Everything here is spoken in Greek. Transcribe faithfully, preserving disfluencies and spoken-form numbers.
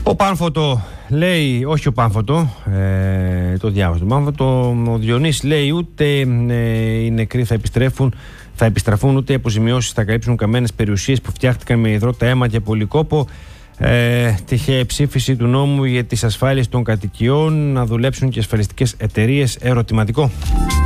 Ο Πάνφωτο λέει, όχι ο Πάνφωτο, ε, το διάβασα τον Πάνφωτο, ο Διονύσης λέει ούτε ε, οι νεκροί θα επιστρέφουν, θα επιστραφούν, ούτε οι αποζημιώσεις θα καλύψουν καμένες περιουσίες που φτιάχτηκαν με υδρότα αίμα και πολυκόπο. Ε, τυχαία ψήφιση του νόμου για τις ασφάλειες των κατοικιών, να δουλέψουν και ασφαλιστικές εταιρείες, ερωτηματικό.